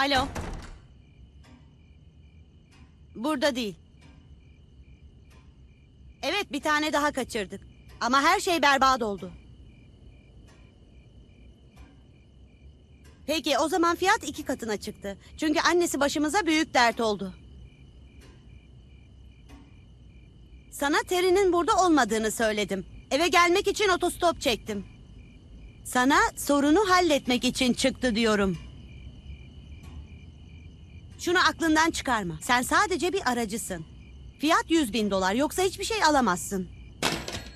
Alo. Burada değil. Evet, bir tane daha kaçırdık. Ama her şey berbat oldu. Peki o zaman fiyat 2 katına çıktı. Çünkü annesi başımıza büyük dert oldu. Sana Terry'nin burada olmadığını söyledim. Eve gelmek için otostop çektim. Sana sorunu halletmek için çıktı diyorum. Şunu aklından çıkarma. Sen sadece bir aracısın. Fiyat $100.000, yoksa hiçbir şey alamazsın.